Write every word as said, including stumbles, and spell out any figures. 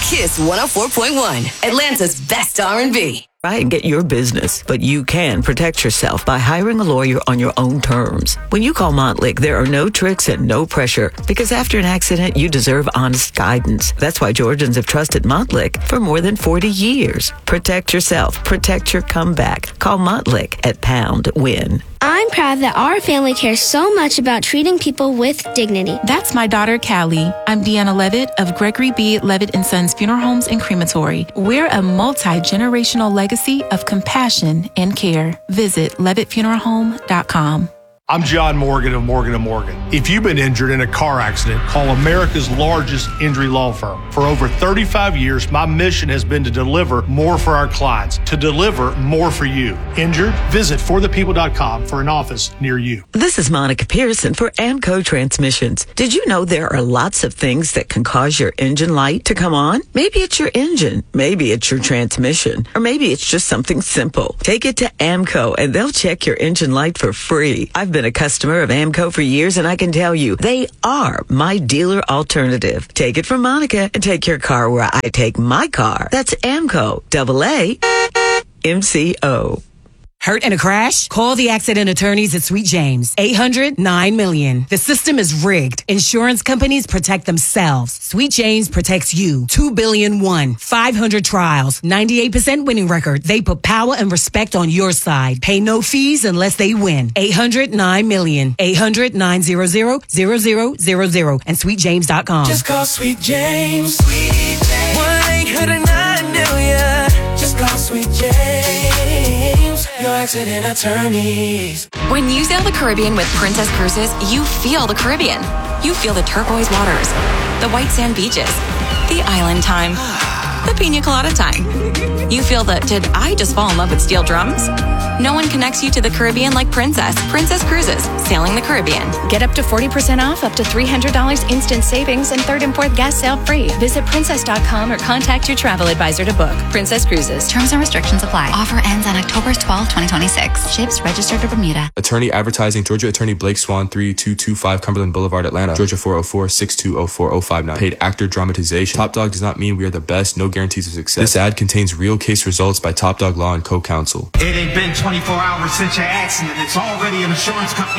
Kiss one oh four point one, Atlanta's best R and B. Try and get your business, but you can protect yourself by hiring a lawyer on your own terms. When you call Montlick, there are no tricks and no pressure, because after an accident, you deserve honest guidance. That's why Georgians have trusted Montlick for more than forty years. Protect yourself. Protect your comeback. Call Montlick at pound win. I'm proud that our family cares so much about treating people with dignity. That's my daughter, Callie. I'm Deanna Levitt of Gregory B. Levitt and Sons Funeral Homes and Crematory. We're a multi-generational legacy of compassion and care. Visit levitt funeral home dot com. I'm John Morgan of Morgan and Morgan. If you've been injured in a car accident, call America's largest injury law firm. For over thirty-five years, my mission has been to deliver more for our clients, to deliver more for you. Injured? Visit for the people dot com for an office near you. This is Monica Pearson for AMCO Transmissions. Did you know there are lots of things that can cause your engine light to come on? Maybe it's your engine, maybe it's your transmission, or maybe it's just something simple. Take it to AMCO and they'll check your engine light for free. I've been a customer of AMCO for years, and I can tell you they are my dealer alternative. Take it from Monica and take your car where I take my car. That's AMCO, double A M C O. Hurt in a crash? Call the accident attorneys at Sweet James. eight hundred nine million. The system is rigged. Insurance companies protect themselves. Sweet James protects you. two billion one. five hundred trials. ninety-eight percent winning record. They put power and respect on your side. Pay no fees unless they win. eight hundred nine million. eight hundred nine hundred zero zero zero zero and sweet james dot com. Just call Sweet James. Sweet James. one eight hundred nine million. Just call Sweet James. Your accident attorneys. When you sail the Caribbean with Princess Cruises, you feel the Caribbean. You feel the turquoise waters, the white sand beaches, the island time, the pina colada time. You feel the, did I just fall in love with steel drums? No one connects you to the Caribbean like Princess. Princess Cruises, sailing the Caribbean. Get up to forty percent off, up to three hundred dollars instant savings, and third and fourth gas sale free. Visit princess dot com or contact your travel advisor to book. Princess Cruises. Terms and restrictions apply. Offer ends on October twelfth, twenty twenty-six. Ships registered to Bermuda. Attorney advertising, Georgia Attorney Blake Swan, three two two five Cumberland Boulevard, Atlanta. Georgia four oh four, six two oh four oh five nine. Paid actor dramatization. Top Dog does not mean we are the best. No guarantees of success. This ad contains real case results by Top Dog Law and Co-Counsel. It ain't been twenty-four hours since your accident. It's already an insurance company.